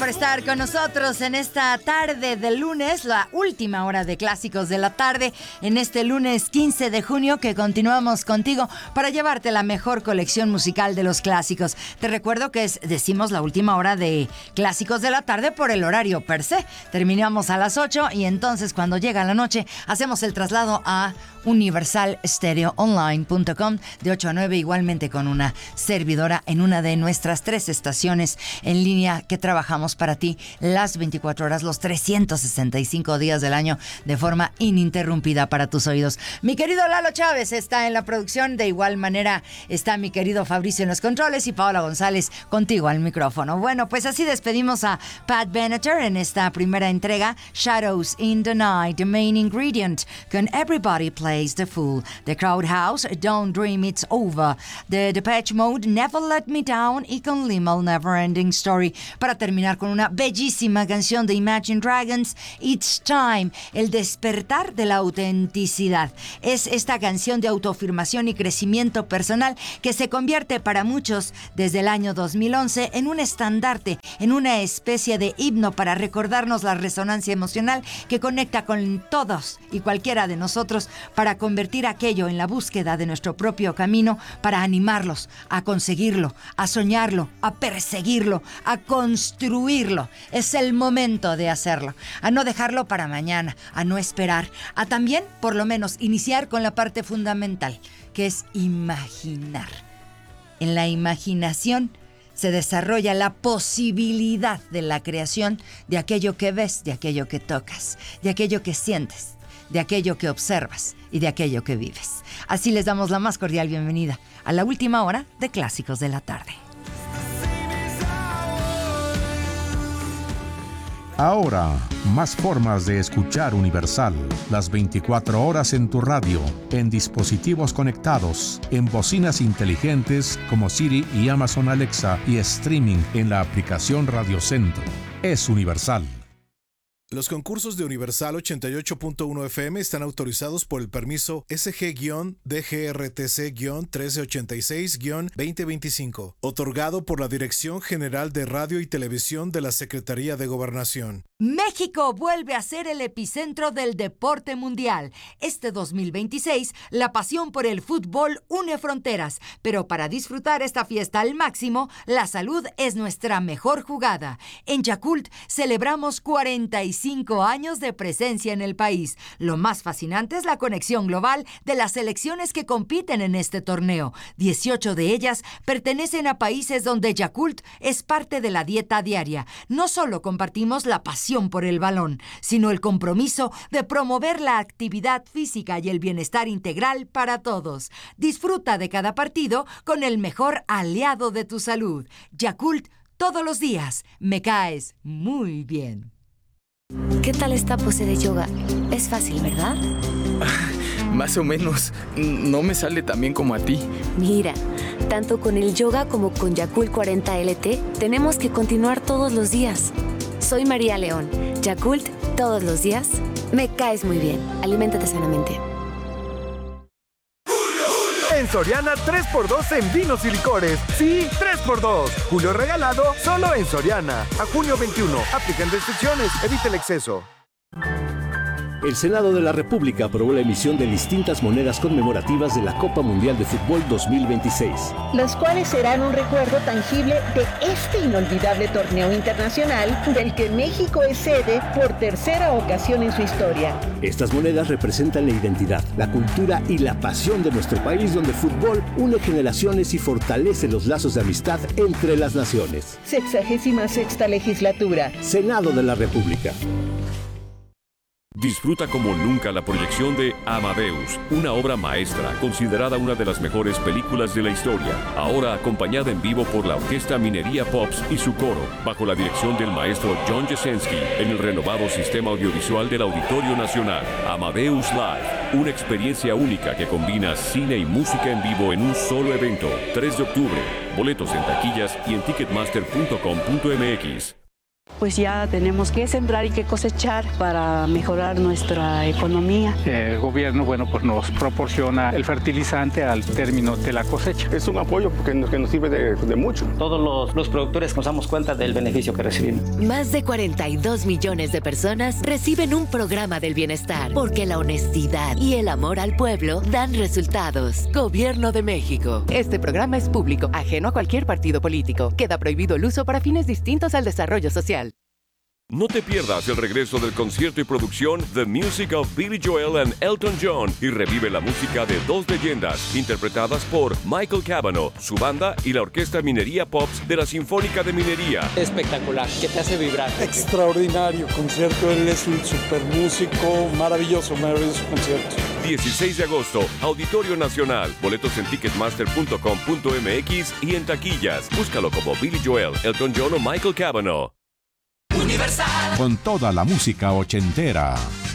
Por estar con nosotros en esta tarde de lunes, la última hora de Clásicos de la Tarde, en este lunes 15 de junio que continuamos contigo para llevarte la mejor colección musical de los clásicos. Te recuerdo que decimos la última hora de Clásicos de la Tarde por el horario per se. Terminamos a las 8 y entonces cuando llega la noche hacemos el traslado a universalstereoonline.com de 8 a 9, igualmente con una servidora en una de nuestras 3 estaciones en línea que trabajamos para ti las 24 horas, los 365 días del año de forma ininterrumpida para tus oídos. Mi querido Lalo Chávez está en la producción, de igual manera está mi querido Fabricio en los controles y Paola González contigo al micrófono. Bueno, pues así despedimos a Pat Benatar en esta primera entrega, Shadows in the Night, The Main Ingredient, con Everybody Plays the Fool, The Crowd House, Don't Dream It's Over, The Depeche Mode, Never Let Me Down y con Limmel, Never Ending Story, para terminar con una bellísima canción de Imagine Dragons, It's Time, el despertar de la autenticidad. Es esta canción de autoafirmación y crecimiento personal que se convierte para muchos desde el año 2011 en un estandarte, en una especie de himno para recordarnos la resonancia emocional que conecta con todos y cualquiera de nosotros para convertir aquello en la búsqueda de nuestro propio camino, para animarlos a conseguirlo, a soñarlo, a perseguirlo, a construirlo. Es el momento de hacerlo, a no dejarlo para mañana, a no esperar, a también, por lo menos, iniciar con la parte fundamental, que es imaginar. En la imaginación se desarrolla la posibilidad de la creación de aquello que ves, de aquello que tocas, de aquello que sientes, de aquello que observas y de aquello que vives. Así les damos la más cordial bienvenida a la última hora de Clásicos de la Tarde. Ahora, más formas de escuchar Universal. Las 24 horas en tu radio, en dispositivos conectados, en bocinas inteligentes como Siri y Amazon Alexa y streaming en la aplicación Radio Centro. Es Universal. Los concursos de Universal 88.1 FM están autorizados por el permiso SG-DGRTC-1386-2025, otorgado por la Dirección General de Radio y Televisión de la Secretaría de Gobernación. México vuelve a ser el epicentro del deporte mundial. Este 2026, la pasión por el fútbol une fronteras, pero para disfrutar esta fiesta al máximo, la salud es nuestra mejor jugada. En Yakult celebramos 45 años de presencia en el país. Lo más fascinante es la conexión global de las selecciones que compiten en este torneo. 18 de ellas pertenecen a países donde Yakult es parte de la dieta diaria. No solo compartimos la pasión por el balón, sino el compromiso de promover la actividad física y el bienestar integral para todos. Disfruta de cada partido con el mejor aliado de tu salud. Yakult, todos los días. Me caes muy bien. ¿Qué tal esta pose de yoga? Es fácil, ¿verdad? Más o menos. No me sale tan bien como a ti. Mira, tanto con el yoga como con Yakult 40 LT, tenemos que continuar todos los días. Soy María León. Yakult, todos los días. Me caes muy bien. Aliméntate sanamente. En Soriana, 3x2 en vinos y licores. Sí, 3x2. Julio regalado, solo en Soriana. A junio 21. Aplican restricciones. Evita el exceso. El Senado de la República aprobó la emisión de distintas monedas conmemorativas de la Copa Mundial de Fútbol 2026. Los cuales serán un recuerdo tangible de este inolvidable torneo internacional del que México es sede por tercera ocasión en su historia. Estas monedas representan la identidad, la cultura y la pasión de nuestro país, donde el fútbol une generaciones y fortalece los lazos de amistad entre las naciones. 66ª legislatura. Senado de la República. Disfruta como nunca la proyección de Amadeus, una obra maestra considerada una de las mejores películas de la historia, ahora acompañada en vivo por la Orquesta Minería Pops y su coro, bajo la dirección del maestro John Jasenski, en el renovado sistema audiovisual del Auditorio Nacional. Amadeus Live, una experiencia única que combina cine y música en vivo en un solo evento. 3 de octubre, boletos en taquillas y en ticketmaster.com.mx. Pues ya tenemos que sembrar y que cosechar para mejorar nuestra economía. El gobierno, pues nos proporciona el fertilizante al término de la cosecha. Es un apoyo porque nos sirve de mucho. Todos los productores nos damos cuenta del beneficio que recibimos. Más de 42 millones de personas reciben un programa del bienestar, porque la honestidad y el amor al pueblo dan resultados. Gobierno de México. Este programa es público, ajeno a cualquier partido político. Queda prohibido el uso para fines distintos al desarrollo social. No te pierdas el regreso del concierto y producción The Music of Billy Joel and Elton John y revive la música de dos leyendas interpretadas por Michael Cavanaugh, su banda y la Orquesta Minería Pops de la Sinfónica de Minería. Espectacular, que te hace vibrar. Extraordinario concierto, él es un super músico, maravilloso concierto. 16 de agosto, Auditorio Nacional. Boletos en ticketmaster.com.mx y en taquillas. Búscalo como Billy Joel, Elton John o Michael Cavanaugh. Con toda la música ochentera.